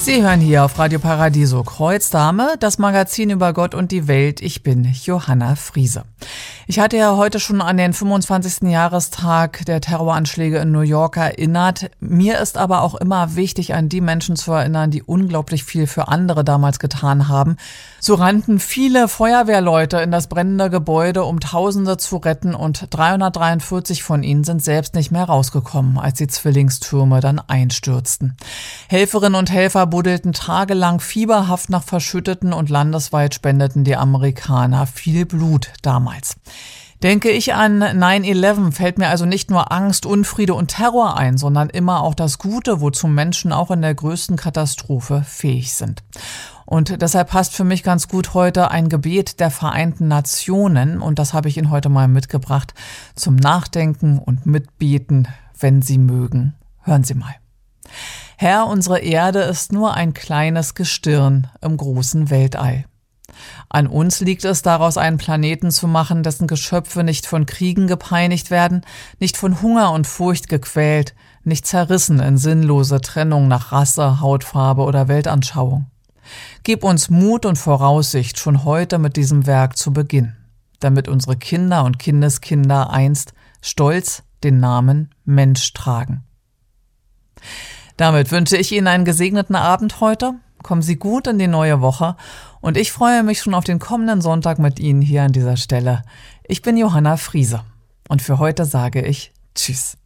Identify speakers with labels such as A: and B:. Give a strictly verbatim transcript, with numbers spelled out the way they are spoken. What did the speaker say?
A: Sie hören hier auf Radio Paradiso Kreuzdame, das Magazin über Gott und die Welt. Ich bin Johanna Friese. Ich hatte ja heute schon an den fünfundzwanzigsten Jahrestag der Terroranschläge in New York erinnert. Mir ist aber auch immer wichtig, an die Menschen zu erinnern, die unglaublich viel für andere damals getan haben. So rannten viele Feuerwehrleute in das brennende Gebäude, um Tausende zu retten, und dreihundertdreiundvierzig von ihnen sind selbst nicht mehr rausgekommen, als die Zwillingstürme dann einstürzten. Helferinnen und Helfer buddelten tagelang fieberhaft nach Verschütteten und landesweit spendeten die Amerikaner viel Blut damals. Denke ich an nine eleven, fällt mir also nicht nur Angst, Unfriede und Terror ein, sondern immer auch das Gute, wozu Menschen auch in der größten Katastrophe fähig sind. Und deshalb passt für mich ganz gut heute ein Gebet der Vereinten Nationen, und das habe ich Ihnen heute mal mitgebracht zum Nachdenken und Mitbeten, wenn Sie mögen. Hören Sie mal. Herr, unsere Erde ist nur ein kleines Gestirn im großen Weltall. An uns liegt es, daraus einen Planeten zu machen, dessen Geschöpfe nicht von Kriegen gepeinigt werden, nicht von Hunger und Furcht gequält, nicht zerrissen in sinnlose Trennung nach Rasse, Hautfarbe oder Weltanschauung. Gib uns Mut und Voraussicht, schon heute mit diesem Werk zu beginnen, damit unsere Kinder und Kindeskinder einst stolz den Namen Mensch tragen. Damit wünsche ich Ihnen einen gesegneten Abend heute. Kommen Sie gut in die neue Woche und ich freue mich schon auf den kommenden Sonntag mit Ihnen hier an dieser Stelle. Ich bin Johanna Friese und für heute sage ich Tschüss.